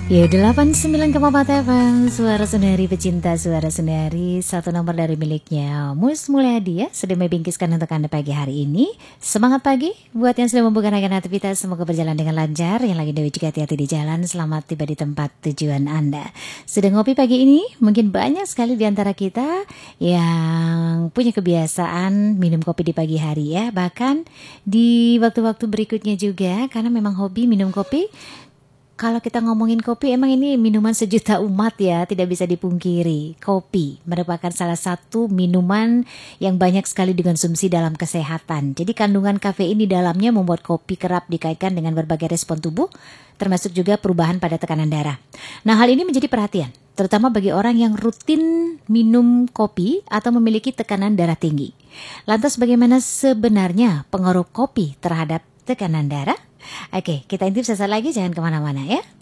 Ya 89,4 FM Suara Sundari, pecinta Suara Sundari. Satu nomor dari miliknya Mus Mulyadi ya, sudah membingkiskan untuk Anda pagi hari ini. Semangat pagi buat yang sudah membuka rangkaian aktivitas. Semoga berjalan dengan lancar. Yang lagi dewi juga hati-hati di jalan, selamat tiba di tempat tujuan Anda. Sudah ngopi pagi ini? Mungkin banyak sekali di antara kita yang punya kebiasaan minum kopi di pagi hari ya. Bahkan di waktu-waktu berikutnya juga, karena memang hobi minum kopi. Kalau kita ngomongin kopi, emang ini minuman sejuta umat ya, tidak bisa dipungkiri. Kopi merupakan salah satu minuman yang banyak sekali dikonsumsi dalam kesehatan. Jadi kandungan kafein di dalamnya membuat kopi kerap dikaitkan dengan berbagai respon tubuh, termasuk juga perubahan pada tekanan darah. Nah, hal ini menjadi perhatian, terutama bagi orang yang rutin minum kopi atau memiliki tekanan darah tinggi. Lantas bagaimana sebenarnya pengaruh kopi terhadap tekanan darah? Oke, kita intip sesaat lagi, jangan kemana-mana ya.